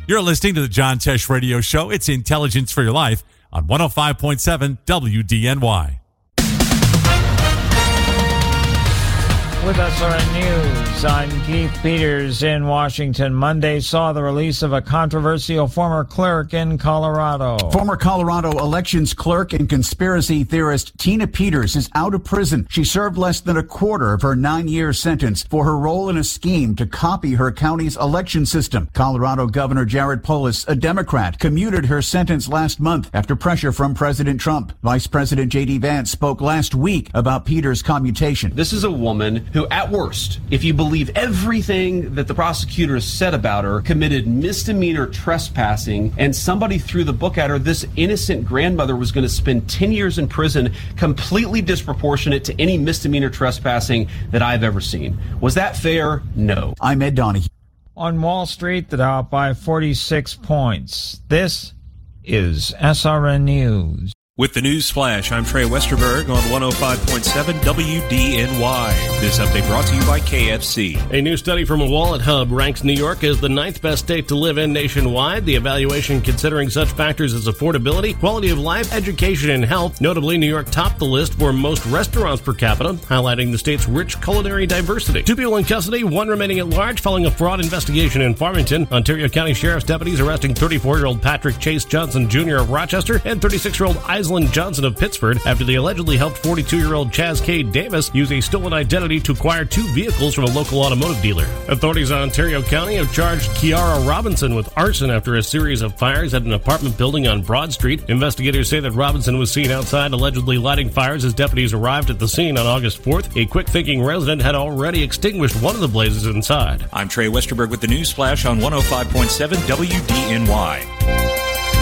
You're listening to the John Tesh Radio Show. It's Intelligence for Your Life on 105.7 WDNY. With SRN News, I'm Keith Peters in Washington. Monday saw the release of a controversial former clerk in Colorado. Former Colorado elections clerk and conspiracy theorist Tina Peters is out of prison. She served less than a quarter of her 9-year sentence for her role in a scheme to copy her county's election system. Colorado Governor Jared Polis, a Democrat, commuted her sentence last month after pressure from President Trump. Vice President J.D. Vance spoke last week about Peters' commutation. This is a woman who, at worst, if you believe everything that the prosecutors said about her, committed misdemeanor trespassing, and somebody threw the book at her. This innocent grandmother was going to spend 10 years in prison, completely disproportionate to any misdemeanor trespassing that I've ever seen. Was that fair? No. I'm Ed Donahue. On Wall Street, the Dow up by 46 points. This is SRN News. With the news flash, I'm Trey Westerberg on 105.7 WDNY. This update brought to you by KFC. A new study from Wallet Hub ranks New York as the 9th best state to live in nationwide. The evaluation considering such factors as affordability, quality of life, education, and health. Notably, New York topped the list for most restaurants per capita, highlighting the state's rich culinary diversity. 2 people in custody, 1 remaining at large following a fraud investigation in Farmington. Ontario County Sheriff's deputies arresting 34-year-old Patrick Chase Johnson Jr. of Rochester and 36-year-old Island Johnson of Pittsford after they allegedly helped 42-year-old Chaz K. Davis use a stolen identity to acquire 2 vehicles from a local automotive dealer. Authorities in Ontario County have charged Kiara Robinson with arson after a series of fires at an apartment building on Broad Street. Investigators say that Robinson was seen outside allegedly lighting fires as deputies arrived at the scene on August 4th. A quick-thinking resident had already extinguished one of the blazes inside. I'm Trey Westerberg with the news flash on 105.7 WDNY.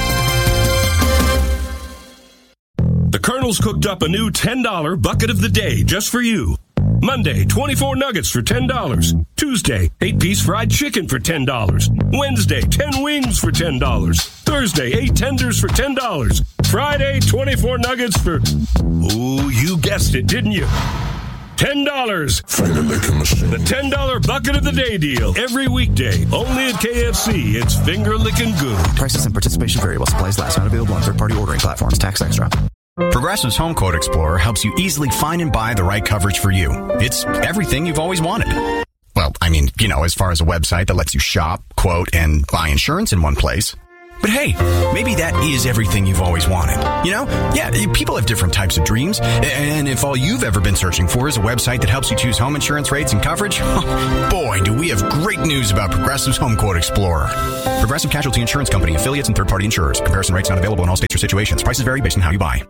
The Colonel's cooked up a new $10 bucket of the day just for you. Monday, 24 nuggets for $10. Tuesday, 8-piece fried chicken for $10. Wednesday, 10 wings for $10. Thursday, 8 tenders for $10. Friday, 24 nuggets for... Ooh, you guessed it, didn't you? $10. Finger licking machine. The $10 bucket of the day deal. Every weekday. Only at KFC. It's finger licking good. Prices and participation vary while supplies last. Not available on third-party ordering platforms. Tax extra. Progressive's Home Quote Explorer helps you easily find and buy the right coverage for you. It's everything you've always wanted. Well, I mean, as far as a website that lets you shop, quote, and buy insurance in one place. But hey, maybe that is everything you've always wanted. Yeah, people have different types of dreams. And if all you've ever been searching for is a website that helps you choose home insurance rates and coverage, boy, do we have great news about Progressive's Home Quote Explorer. Progressive Casualty Insurance Company, affiliates, and third-party insurers. Comparison rates not available in all states or situations. Prices vary based on how you buy.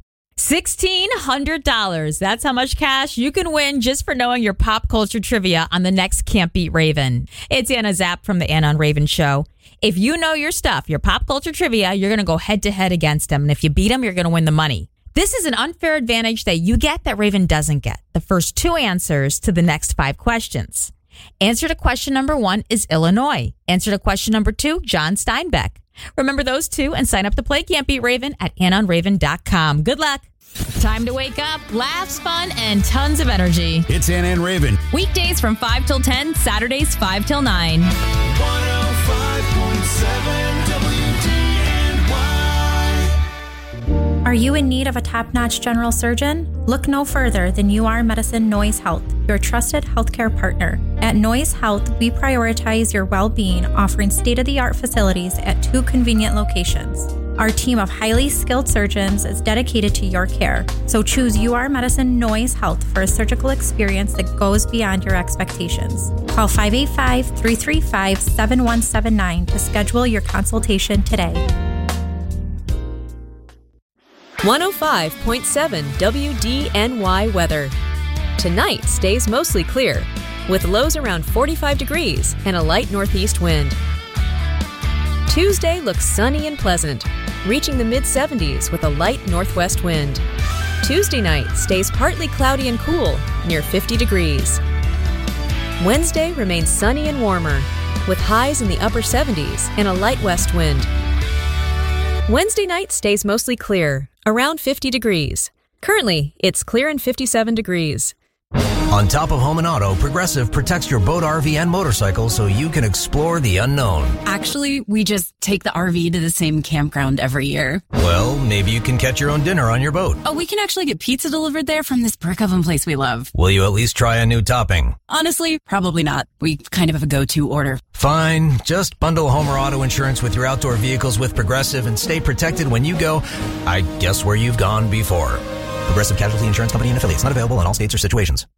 $1,600. That's how much cash you can win just for knowing your pop culture trivia on the next Can't Beat Raven. It's Anna Zapp from the Anna on Raven Show. If you know your stuff, your pop culture trivia, you're going to go head-to-head against them. And if you beat them, you're going to win the money. This is an unfair advantage that you get that Raven doesn't get. The first 2 answers to the next 5 questions. Answer to question number 1 is Illinois. Answer to question number 2, John Steinbeck. Remember those 2 and sign up to play Can't Beat Raven at AnnOnRaven.com. Good luck. Time to wake up, laughs, fun, and tons of energy. It's Anna and Raven. Weekdays from 5 till 10, Saturdays 5 till 9. 105.7 WDNY. Are you in need of a top-notch general surgeon? Look no further than UR Medicine Noise Health, your trusted healthcare partner. At Noise Health, we prioritize your well-being, offering state-of-the-art facilities at 2 convenient locations. Our team of highly skilled surgeons is dedicated to your care, so choose UR Medicine Noise Health for a surgical experience that goes beyond your expectations. Call 585-335-7179 to schedule your consultation today. 105.7 WDNY weather. Tonight stays mostly clear, with lows around 45 degrees and a light northeast wind. Tuesday looks sunny and pleasant, reaching the mid-70s with a light northwest wind. Tuesday night stays partly cloudy and cool, near 50 degrees. Wednesday remains sunny and warmer, with highs in the upper 70s and a light west wind. Wednesday night stays mostly clear, around 50 degrees. Currently, it's clear and 57 degrees. On top of home and auto, Progressive protects your boat, RV, and motorcycle so you can explore the unknown. Actually, we just take the RV to the same campground every year. Well, maybe you can catch your own dinner on your boat. Oh, we can actually get pizza delivered there from this brick oven place we love. Will you at least try a new topping? Honestly, probably not. We kind of have a go-to order. Fine. Just bundle home or auto insurance with your outdoor vehicles with Progressive and stay protected when you go, I guess, where you've gone before. Progressive Casualty Insurance Company and affiliates. Not available in all states or situations.